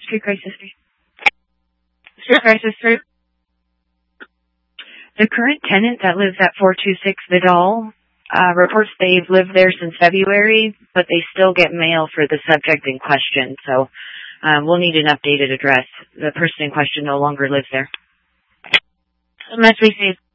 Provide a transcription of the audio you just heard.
Street Crisis 3. Street Crisis 3. The current tenant that lives at 426 Vidal reports they've lived there since February, but they still get mail for the subject in question. So we'll need an updated address. The person in question no longer lives there. Must we see